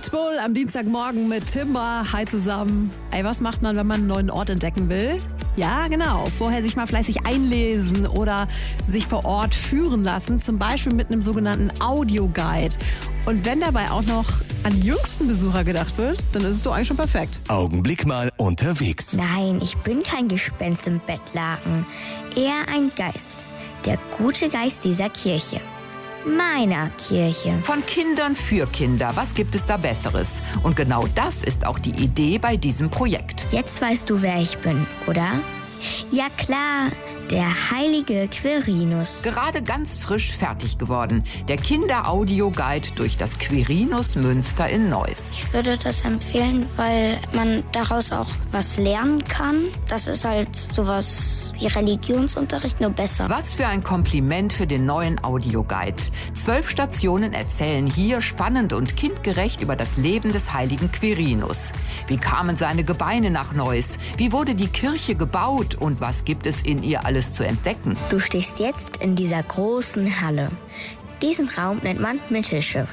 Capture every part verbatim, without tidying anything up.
Pitbull am Dienstagmorgen mit Timber. Hi zusammen. Ey, was macht man, wenn man einen neuen Ort entdecken will? Ja, genau. Vorher sich mal fleißig einlesen oder sich vor Ort führen lassen. Zum Beispiel mit einem sogenannten Audioguide. Und wenn dabei auch noch an die jüngsten Besucher gedacht wird, dann ist es doch eigentlich schon perfekt. Augenblick mal unterwegs. Nein, ich bin kein Gespenst im Bettlaken. Eher ein Geist. Der gute Geist dieser Kirche. Meiner Kirche. Von Kindern für Kinder. Was gibt es da Besseres? Und genau das ist auch die Idee bei diesem Projekt. Jetzt weißt du, wer ich bin, oder? Ja klar, der heilige Quirinus. Gerade ganz frisch fertig geworden. Der Kinder-Audio-Guide durch das Quirinus-Münster in Neuss. Ich würde das empfehlen, weil man daraus auch was lernen kann. Das ist halt sowas wie Religionsunterricht, nur besser. Was für ein Kompliment für den neuen Audioguide. Zwölf Stationen erzählen hier spannend und kindgerecht über das Leben des heiligen Quirinus. Wie kamen seine Gebeine nach Neuss? Wie wurde die Kirche gebaut? Und was gibt es in ihr alles zu entdecken? Du stehst jetzt in dieser großen Halle. Diesen Raum nennt man Mittelschiff.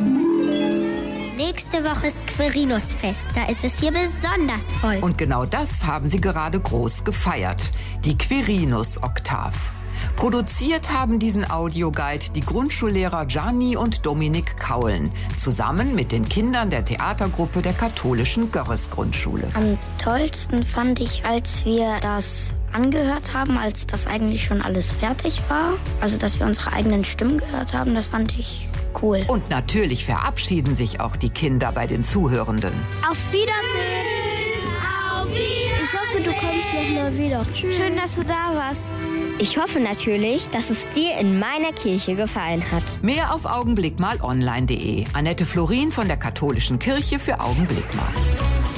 Nächste Woche ist Quirinusfest. Da ist es hier besonders voll. Und genau das haben sie gerade groß gefeiert. Die Quirinus-Oktav. Produziert haben diesen Audioguide die Grundschullehrer Gianni und Dominik Kaulen. Zusammen mit den Kindern der Theatergruppe der katholischen Görres-Grundschule. Am tollsten fand ich, als wir das angehört haben, als das eigentlich schon alles fertig war. Also, dass wir unsere eigenen Stimmen gehört haben, das fand ich cool. Und natürlich verabschieden sich auch die Kinder bei den Zuhörenden. Auf Wiedersehen! Auf Wiedersehen! Ich hoffe, du kommst noch mal wieder. Tschüss. Schön, dass du da warst. Ich hoffe natürlich, dass es dir in meiner Kirche gefallen hat. Mehr auf augenblickmalonline punkt de. Annette Florin von der Katholischen Kirche für Augenblick mal.